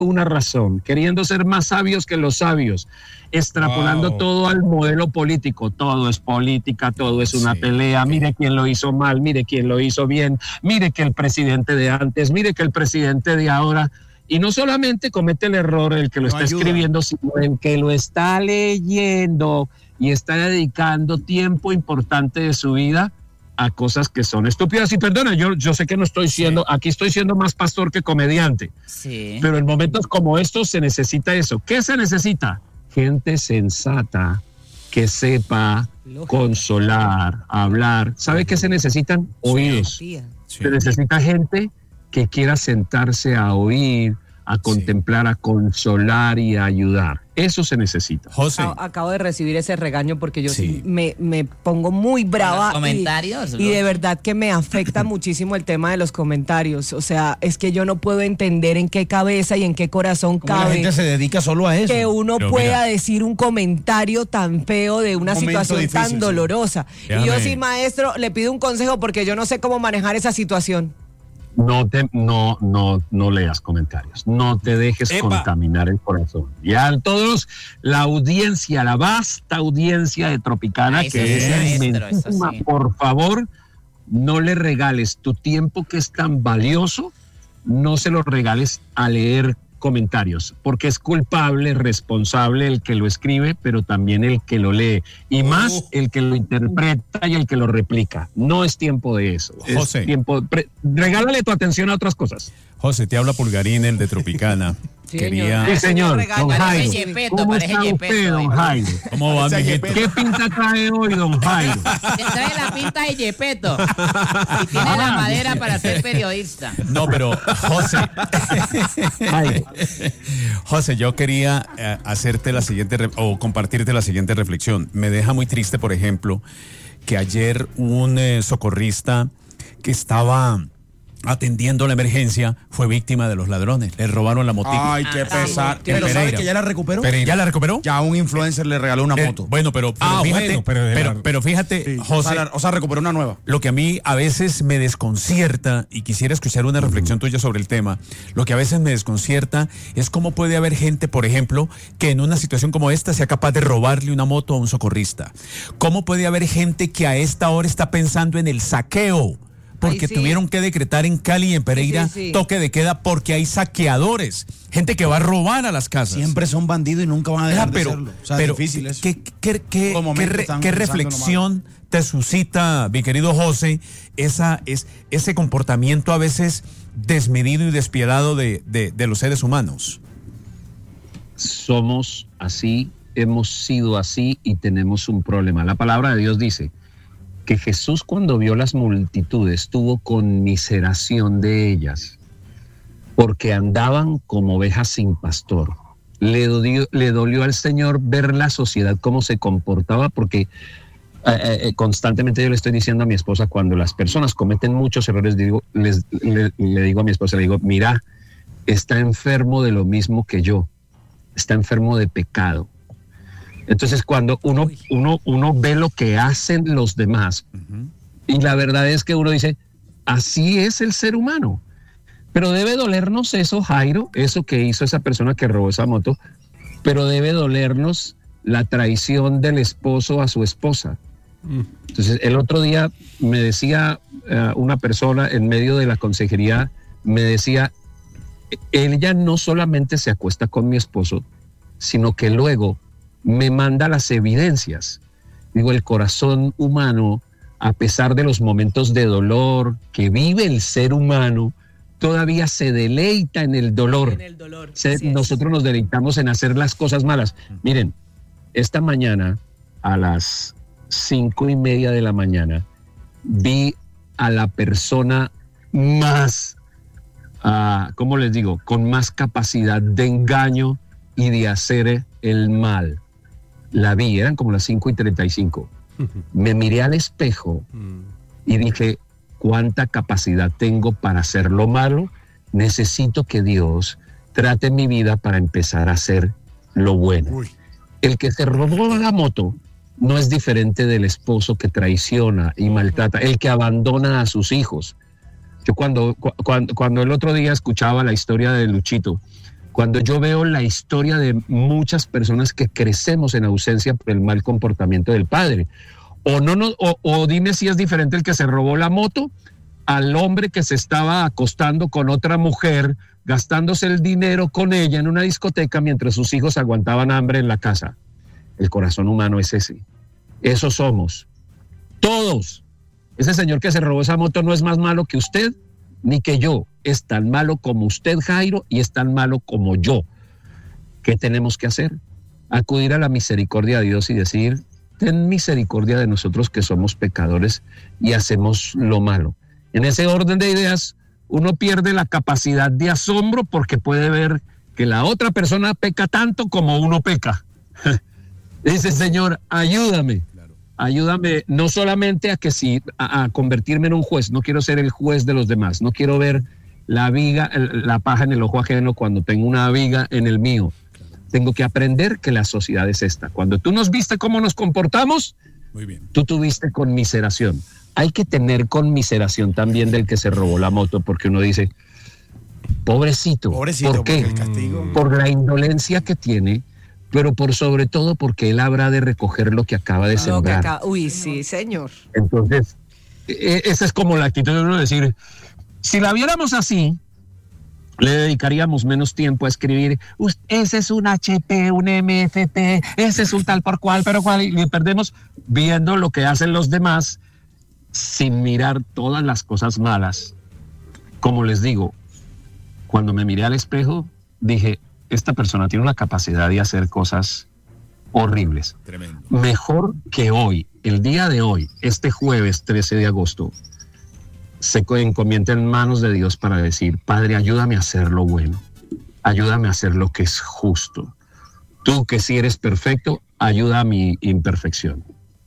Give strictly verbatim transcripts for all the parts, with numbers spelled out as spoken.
una razón, queriendo ser más sabios que los sabios, extrapolando wow. todo al modelo político. Todo es política, todo es una sí, pelea. Okay. Mire quién lo hizo mal, mire quién lo hizo bien, mire que el presidente de antes, mire que el presidente de ahora. Y no solamente comete el error el que lo no está ayuda. escribiendo, sino el que lo está leyendo y está dedicando tiempo importante de su vida a cosas que son estúpidas. Y perdona, yo, yo sé que no estoy siendo, sí. aquí estoy siendo más pastor que comediante. Sí. Pero en momentos como estos se necesita eso. ¿Qué se necesita? Gente sensata que sepa Lógica. consolar, hablar. ¿Sabe qué se necesitan? Oídos. Sí. Se necesita gente que quiera sentarse a oír, a contemplar, sí. a consolar y a ayudar. Eso se necesita. José. Acabo de recibir ese regaño porque yo sí. me, me pongo muy brava. ¿Los comentarios? Y, y de verdad que me afecta muchísimo el tema de los comentarios. O sea, es que yo no puedo entender en qué cabeza y en qué corazón cabe. La gente se dedica solo a eso. Que uno Pero pueda mira. decir un comentario tan feo de una un situación difícil, tan dolorosa. Sí. Y yo sí, maestro, le pido un consejo porque yo no sé cómo manejar esa situación. No te, no, no, no leas comentarios, no te dejes Epa. contaminar el corazón. Ya todos, la audiencia, la vasta audiencia de Tropicana, Ay, que es inmensísima, sí. por favor, no le regales tu tiempo que es tan valioso, no se lo regales a leer comentarios, porque es culpable, responsable el que lo escribe, pero también el que lo lee, y más uh. el que lo interpreta y el que lo replica. No es tiempo de eso. José. Es tiempo, pre, regálale tu atención a otras cosas. José, te habla Pulgarín, el de Tropicana. Sí, Quería... sí, señor. Don Jairo. Yepeto, ¿Cómo está usted, don Jairo? ¿Cómo va, mijito? ¿Qué pinta trae hoy, don Jairo? Te trae la pinta de Yepeto. Y tiene ah, la madera para ser periodista. No, pero, José. José, yo quería eh, hacerte la siguiente, re- o compartirte la siguiente reflexión. Me deja muy triste, por ejemplo, que ayer un eh, socorrista que estaba atendiendo la emergencia fue víctima de los ladrones. Le robaron la motica. Ay, qué pesar. Pero ¿sabe que ya la recuperó? Pereira. ¿Ya la recuperó? Ya un influencer le regaló una eh, moto. Bueno, pero, pero ah, fíjate, bueno, pero, pero, pero fíjate, sí. José. O sea, la, o sea, recuperó una nueva. Lo que a mí a veces me desconcierta, y quisiera escuchar una reflexión tuya sobre el tema, lo que a veces me desconcierta es cómo puede haber gente, por ejemplo, que en una situación como esta sea capaz de robarle una moto a un socorrista. ¿Cómo puede haber gente que a esta hora está pensando en el saqueo? Porque Ay, sí. tuvieron que decretar en Cali y en Pereira sí, sí, sí. toque de queda porque hay saqueadores, gente que va a robar a las casas. Siempre son bandidos y nunca van a dejar ah, pero, de serlo. O sea, pero, es difícil eso. ¿Qué, qué, qué, qué, re, qué reflexión te suscita, mi querido José, esa, es, ese comportamiento a veces desmedido y despiadado de, de, de los seres humanos? Somos así, hemos sido así y tenemos un problema. La palabra de Dios dice que Jesús, cuando vio las multitudes, tuvo conmiseración de ellas, porque andaban como ovejas sin pastor. Le dolió, le dolió al Señor ver la sociedad cómo se comportaba, porque eh, eh, constantemente yo le estoy diciendo a mi esposa, cuando las personas cometen muchos errores, digo, les, le, le digo a mi esposa, le digo, mira, está enfermo de lo mismo que yo, está enfermo de pecado. Entonces, cuando uno, uno, uno ve lo que hacen los demás, uh-huh. y la verdad es que uno dice, así es el ser humano. Pero debe dolernos eso, Jairo, eso que hizo esa persona que robó esa moto, pero debe dolernos la traición del esposo a su esposa. Uh-huh. Entonces, el otro día me decía uh, una persona en medio de la consejería, me decía, ella no solamente se acuesta con mi esposo, sino que luego me manda las evidencias. Digo, el corazón humano, a pesar de los momentos de dolor que vive el ser humano, todavía se deleita en el dolor. En el dolor. Se, nosotros nos deleitamos en hacer las cosas malas. Miren, esta mañana, a las cinco y media de la mañana, vi a la persona más, uh, ¿cómo les digo?, con más capacidad de engaño y de hacer el mal. La vi, eran como las cinco y treinta y cinco. Me miré al espejo y dije, ¿cuánta capacidad tengo para hacer lo malo? Necesito que Dios trate mi vida para empezar a hacer lo bueno. Uy. El que se robó la moto no es diferente del esposo que traiciona y maltrata, el que abandona a sus hijos. Yo cuando, cuando, cuando el otro día escuchaba la historia de Luchito, Cuando yo veo la historia de muchas personas que crecemos en ausencia por el mal comportamiento del padre. O, no, no, o, o dime si es diferente el que se robó la moto al hombre que se estaba acostando con otra mujer, gastándose el dinero con ella en una discoteca mientras sus hijos aguantaban hambre en la casa. El corazón humano es ese. Eso somos. Todos. Ese señor que se robó esa moto no es más malo que usted ni que yo. Es tan malo como usted, Jairo, y es tan malo como yo. ¿Qué tenemos que hacer? Acudir a la misericordia de Dios y decir: ten misericordia de nosotros que somos pecadores y hacemos lo malo. En ese orden de ideas, uno pierde la capacidad de asombro porque puede ver que la otra persona peca tanto como uno peca. Dice: Señor, ayúdame. Ayúdame no solamente a que si a, a convertirme en un juez, no quiero ser el juez de los demás, no quiero ver la viga, la paja en el ojo ajeno cuando tengo una viga en el mío. Tengo que aprender que la sociedad es esta. Cuando tú nos viste cómo nos comportamos, muy bien, tú tuviste conmiseración. Hay que tener conmiseración también del que se robó la moto, porque uno dice: pobrecito, pobrecito ¿por qué? El castigo. Por la indolencia que tiene, pero por sobre todo porque él habrá de recoger lo que acaba de sembrar. Lo que acaba, uy, sí, señor. Entonces, e- esa es como la actitud de uno decir: si la viéramos así, le dedicaríamos menos tiempo a escribir, ese es un H P, un M F P, ese es un tal por cual, pero cual, y perdemos viendo lo que hacen los demás sin mirar todas las cosas malas. Como les digo, cuando me miré al espejo, dije: esta persona tiene una capacidad de hacer cosas horribles. Tremendo. Mejor que hoy, el día de hoy, este jueves trece de agosto, se encomienda en manos de Dios para decir: Padre, ayúdame a hacer lo bueno, ayúdame a hacer lo que es justo. Tú que sí eres perfecto, ayuda a mi imperfección.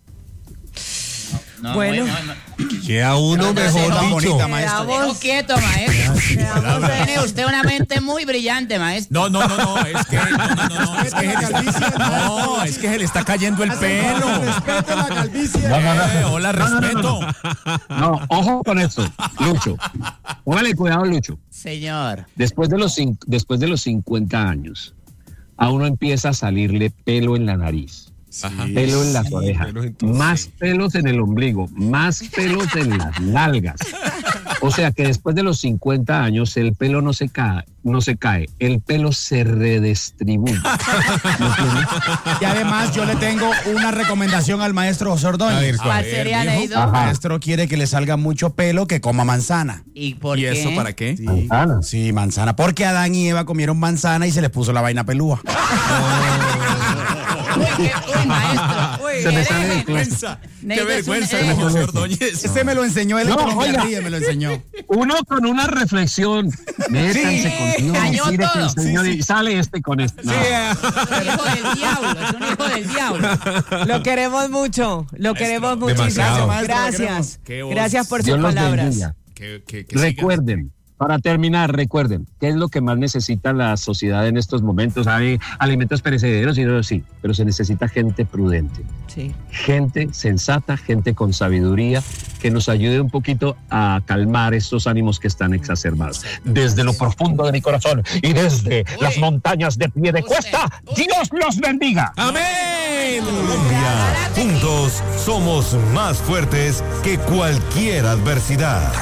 No, bueno, no, no. Queda uno No, no, mejor no, dicho. bonita, maestro. Dejo quieto, maestro. Tiene usted una mente muy brillante, maestro. No, no, no, no, es que, no, no, no, no, es que se le, no, es que se le está cayendo el pelo. Respeto la calvicie. No, no, no. Eh, hola, respeto. No, ojo con esto, Lucho. Póngale cuidado, Lucho. Señor. Después de los, cin- después de los cincuenta años, a uno empieza a salirle pelo en la nariz. Ajá. Pelo en las orejas, pelos en todo, más sí. pelos en el ombligo, más pelos en las nalgas. O sea que después de los cincuenta años el pelo no se cae, no se cae, el pelo se redistribuye. Y además yo le tengo una recomendación al maestro José Ordóñez. ¿Cuál sería, El Leido? maestro quiere que le salga mucho pelo, que coma manzana. ¿Y por ¿Y qué? eso para qué? Sí, Manzana. sí, manzana. Porque Adán y Eva comieron manzana y se les puso la vaina pelúa. Uy, qué, uy, maestro. Se me Qué sale deje. el vergüenza, qué Neido es un vergüenza, eje. José Ordóñez. Ese me lo enseñó el No, Colombia oiga. Ríe, me lo enseñó. Uno con una reflexión, métanse Sí, con Dios, cañó mire que todo. el Señor y sale este con este. No. Es un hijo del diablo, es un hijo del diablo. Lo queremos mucho, lo queremos muchísimo. demasiado. Gracias, Qué voz. gracias por sus Dios los palabras. bendiga. Que, que, que siga. Recuerden, para terminar, recuerden, ¿qué es lo que más necesita la sociedad en estos momentos? Hay alimentos perecederos y no, sí, pero se necesita gente prudente, Sí. gente sensata, gente con sabiduría, que nos ayude un poquito a calmar estos ánimos que están exacerbados. Desde lo profundo de mi corazón y desde Uy. las montañas de pie de Usted, cuesta, usted. Dios los bendiga. ¡Amén! Colombia, juntos somos más fuertes que cualquier adversidad.